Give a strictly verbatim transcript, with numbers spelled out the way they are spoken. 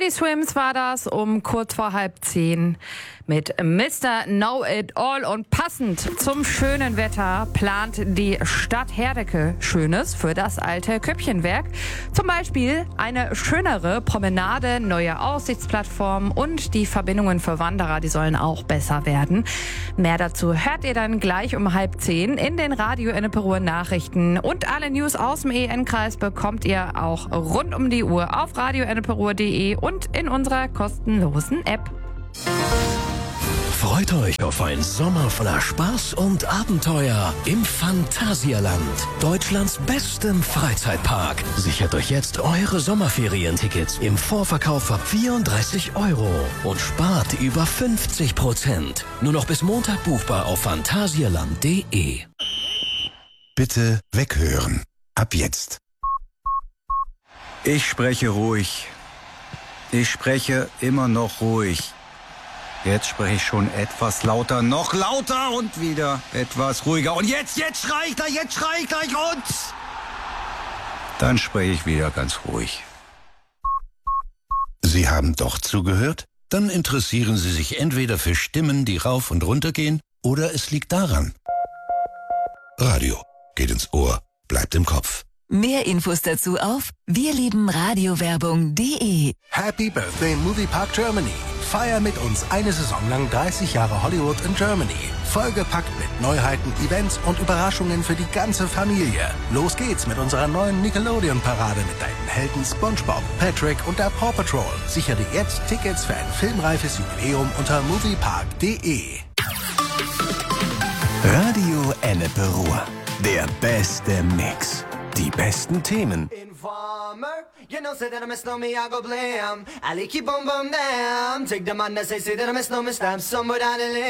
Sydney Swims war das um kurz vor halb zehn mit Mister Know It All. Und passend zum schönen Wetter plant die Stadt Herdecke Schönes für das alte Köppchenwerk. Zum Beispiel eine schönere Promenade, neue Aussichtsplattformen und die Verbindungen für Wanderer, die sollen auch besser werden. Mehr dazu hört ihr dann gleich um halb zehn in den Radio Ennepe-Ruhr Nachrichten. Und alle News aus dem E N-Kreis bekommt ihr auch rund um die Uhr auf radio ennepe ruhr punkt de und in unserer kostenlosen App. Freut euch auf einen Sommer voller Spaß und Abenteuer im Phantasialand, Deutschlands bestem Freizeitpark. Sichert euch jetzt eure Sommerferientickets im Vorverkauf ab vierunddreißig Euro und spart über fünfzig Prozent. Nur noch bis Montag buchbar auf phantasialand punkt de. Bitte weghören. Ab jetzt. Ich spreche ruhig. Ich spreche immer noch ruhig. Jetzt spreche ich schon etwas lauter, noch lauter und wieder etwas ruhiger. Und jetzt, jetzt schrei ich gleich, jetzt schrei ich gleich und... Dann spreche ich wieder ganz ruhig. Sie haben doch zugehört? Dann interessieren Sie sich entweder für Stimmen, die rauf und runter gehen, oder es liegt daran. Radio geht ins Ohr, bleibt im Kopf. Mehr Infos dazu auf wirliebenradiowerbung punkt de. Happy Birthday Moviepark Germany. Feier mit uns eine Saison lang dreißig Jahre Hollywood in Germany. Vollgepackt mit Neuheiten, Events und Überraschungen für die ganze Familie. Los geht's mit unserer neuen Nickelodeon-Parade mit deinen Helden SpongeBob, Patrick und der Paw Patrol. Sichere dir jetzt Tickets für ein filmreifes Jubiläum unter moviepark punkt de. Radio Ennepe-Ruhr. Der beste Mix. Die besten Themen. Informer, you know, say that I miss no me, I go blam. I like you boom boom damn. Take the man that say, say that I miss no me, stamp somewhere down the lane.